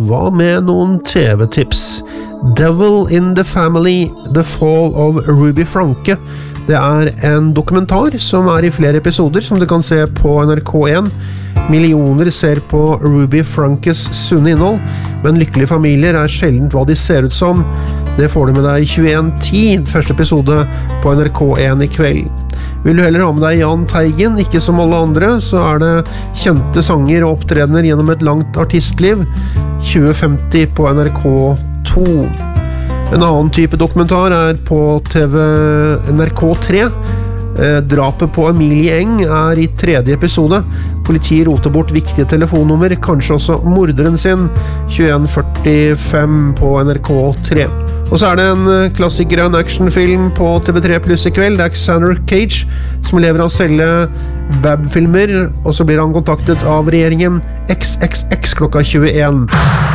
hva med noen TV-tips? Devil in the Family, The Fall of Ruby Franke. Det en dokumentar som I flere episoder, som du kan se på NRK1. Millioner ser på Ruby Frankes sunne innhold, men lykkelige familier sjeldent hva de ser ut som. Det får du med deg I 21.10, første episode på NRK1 I kveld. Vil du heller ha med deg Jahn Teigen, ikke som alle andre, så det kjente sanger og opptredener gjennom et langt artistliv, 2050 på NRK2. En annen type dokumentar på TV NRK3. Drapet på Emilie Eng I tredje episode. Politiet roter bort viktige telefonnummer, kanskje også morderen sin, 21.45 på NRK3. Og så det en klassiker, en actionfilm på TV3 Plus I kveld. Det Xander Cage, som lever av å selge webfilmer, og så blir han kontaktet av regjeringen XXX klokka 21.